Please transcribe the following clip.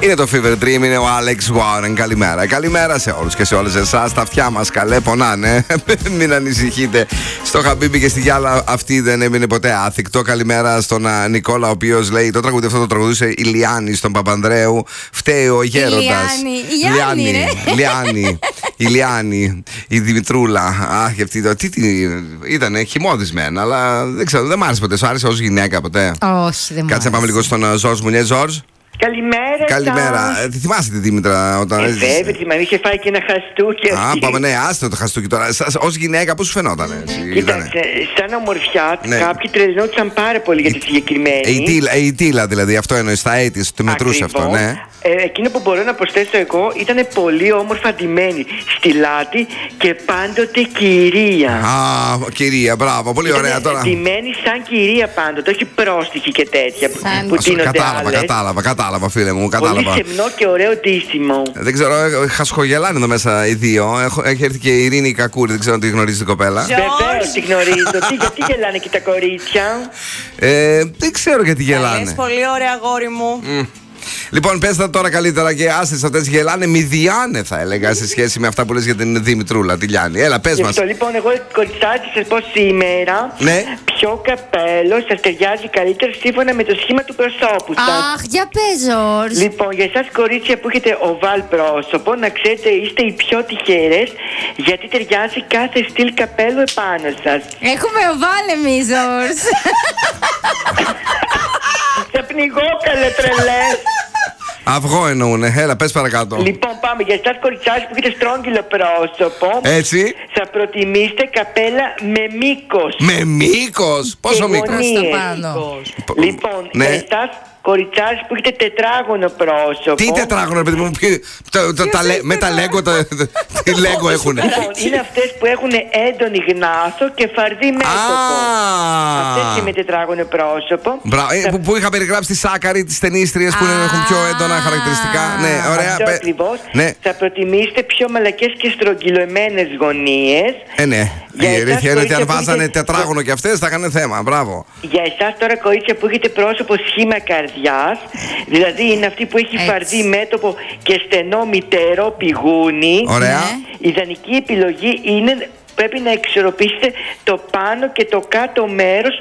Είναι το Fever Dream, είναι ο Alex Warren. Καλημέρα. Καλημέρα σε όλους και σε όλες εσάς. Τα αυτιά μας καλέ πονάνε. Μην ανησυχείτε. Στο Χαμπίμπι και στη Γιάλα αυτή δεν έμεινε ποτέ άθικτο. Καλημέρα στον Νικόλα, ο οποίος λέει: το τραγούδι αυτό το τραγουδούσε η Λιάννη στον Παπανδρέου. Φταίει ο γέροντας. Η Λιάννη, η Δημητρούλα. Αχ, αυτή το. Τι ήταν, χειμώδισμένα, αλλά δεν ξέρω, δεν μ' άρεσε ποτέ. Σου άρεσε ως γυναίκα ποτέ? Όχι, δεν μ' Κάτσε να πάμε λίγο στον Ζορζ Μουνιέ. Ζορζ. Καλημέρα. Καλημέρα. Θυμάσαι τη Δήμητρα όταν. Βέβαια, θυμάμαι, είχε φάει και ένα χαστούκι. Α, πάμε, ναι, άστε το χαστούκι τώρα. Ως γυναίκα, πώς σου φαινόταν? Κοίταξε, σαν ομορφιά, κάποιοι τρελνόντουσαν πάρα πολύ για τη συγκεκριμένη. Η Τίλα δηλαδή, αυτό εννοεί, στα έτη, το μετρούσε αυτό, ναι. Εκείνο που μπορώ να προσθέσω εγώ ήταν πολύ όμορφα ντυμένη στη λάτη και πάντοτε κυρία. Α, κυρία, μπράβο, πολύ ωραία τώρα. Ντυμένη σαν κυρία πάντοτε, όχι πρόστιχη και τέτοια που τίνονται άλλες. Κατάλαβα, φίλε μου, κατάλαβα. Πολύ σεμνό και ωραίο ντύσιμο. Δεν ξέρω, χασχογελάνε εδώ μέσα οι δύο. Έχει έρθει και η Ειρήνη Κακούρη, δεν ξέρω αν τη γνωρίζει την κοπέλα. Βεβαίως τη γνωρίζω. Γιατί γελάνε και τα κορίτσια? Δεν ξέρω γιατί γελάνε. Πολύ ωραία, αγόρι μου. Λοιπόν, πες τα τώρα καλύτερα και άσες αυτές γελάνε μηδιάνε, θα έλεγα, σε σχέση με αυτά που λες για την Δημητρούλα, τη Λιάννη. Έλα, πες μας. Λοιπόν, εγώ κοριτσάκι σας πω σήμερα, ναι, ποιο καπέλο σας ταιριάζει καλύτερα σύμφωνα με το σχήμα του προσώπου σας. Αχ, για πες, Ζορζ. Λοιπόν, για εσάς κορίτσια που έχετε οβάλ πρόσωπο, να ξέρετε είστε οι πιο τυχερές, γιατί ταιριάζει κάθε στυλ καπέλου επάνω σας. Έχουμε οβάλ εμείς, Ζορζ. Θα πνιγώ, καλέ τρελές. Αυγό εννοούνε. Έλα, πες παρακάτω. Λοιπόν, πάμε. Για εσάς κοριτσάκι που έχετε στρόγγυλο πρόσωπο, έτσι, θα προτιμήσετε καπέλα με μήκος. Με μήκος? Πόσο μήκος? Λοιπόν, ναι, για εσάς κοριτσάκι που έχετε τετράγωνο πρόσωπο. Τι τετράγωνο, παιδί μου? Με τα λέγκο, τι λέγκο έχουνε? Λοιπόν, είναι αυτές που έχουν έντονη γνάθο και φαρδί μέτωπο. Αυτές και με τετράγωνο πρόσωπο. Που είχα περιγράψει τη Σάκαρη, τις ταινίστριες που έχουν πιο έντονα χαρακτηριστικά. Ναι, ωραία. Αυτό ακριβώς. Ναι. Θα προτιμήσετε πιο μαλακές και στρογγυλωμένες γωνίες. Ναι. Η αλήθεια είναι ότι αν βάζανε τετράγωνο και αυτές θα έκανε θέμα. Μπράβο. Για εσάς τώρα κορίτσια που έχετε πρόσωπο σχήμα καρδιάς, δηλαδή είναι αυτή που έχει φαρδί μέτωπο και στενό μυτερό πηγούνι. Ωραία. Η ιδανική επιλογή είναι, πρέπει να εξορροπήσετε το πάνω και το κάτω μέρος